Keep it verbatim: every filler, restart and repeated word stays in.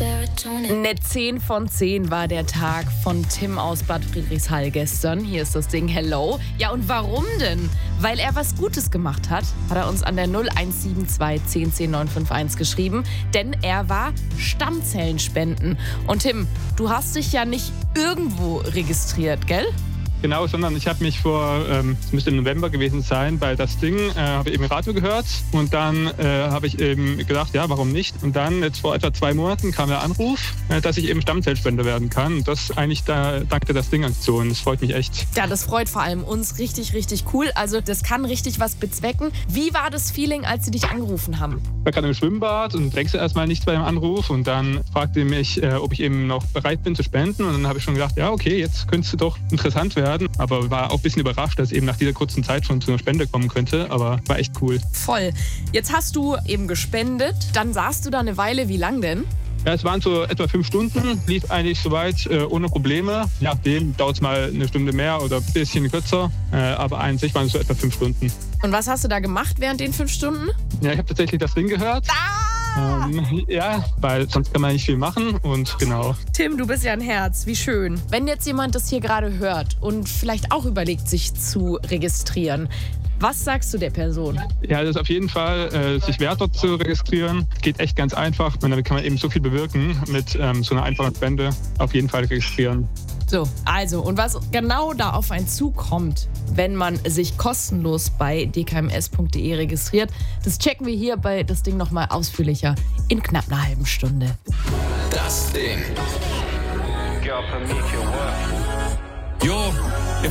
Eine zehn von zehn war der Tag von Tim aus Bad Friedrichshall gestern. Hier ist das Ding Hello. Ja, und warum denn? Weil er was Gutes gemacht hat, hat er uns an der null eins sieben zwei zehn zehn neun fünf eins geschrieben. Denn er war Stammzellenspenden. Und Tim, du hast dich ja nicht irgendwo registriert, gell? Genau, sondern ich habe mich vor, ähm, es müsste im November gewesen sein, bei das Ding, äh, habe eben Radio gehört und dann äh, habe ich eben gedacht, ja, warum nicht? Und dann, jetzt vor etwa zwei Monaten, kam der Anruf, äh, dass ich eben Stammzellspender werden kann. Und das eigentlich da, dank der das Ding-Aktion. Das freut mich echt. Ja, das freut vor allem uns richtig, richtig cool. Also das kann richtig was bezwecken. Wie war das Feeling, als sie dich angerufen haben? Ich war gerade im Schwimmbad und denkst erstmal nichts bei dem Anruf und dann fragte er mich, äh, ob ich eben noch bereit bin zu spenden. Und dann habe ich schon gedacht, ja, okay, jetzt könnte es doch interessant werden. Aber war auch ein bisschen überrascht, dass eben nach dieser kurzen Zeit schon zu einer Spende kommen könnte. Aber war echt cool. Voll. Jetzt hast du eben gespendet. Dann saßt du da eine Weile. Wie lang denn? Ja, es waren so etwa fünf Stunden. Lief eigentlich soweit äh, ohne Probleme. Je nachdem dauert es mal eine Stunde mehr oder ein bisschen kürzer. Äh, aber an sich waren es so etwa fünf Stunden. Und was hast du da gemacht während den fünf Stunden? Ja, ich habe tatsächlich das Ding gehört. Ah! Ähm, ja, weil sonst kann man nicht viel machen und genau. Tim, du bist ja ein Herz, wie schön. Wenn jetzt jemand das hier gerade hört und vielleicht auch überlegt, sich zu registrieren, was sagst du der Person? Ja, das ist auf jeden Fall äh, sich wert, dort zu registrieren. Geht echt ganz einfach und damit kann man eben so viel bewirken mit ähm, so einer einfachen Spende. Auf jeden Fall registrieren. So, also, und was genau da auf einen zukommt, wenn man sich kostenlos bei d k m s punkt d e registriert, das checken wir hier bei das Ding nochmal ausführlicher in knapp einer halben Stunde. Das Ding. Girl, for me, can work. Jo,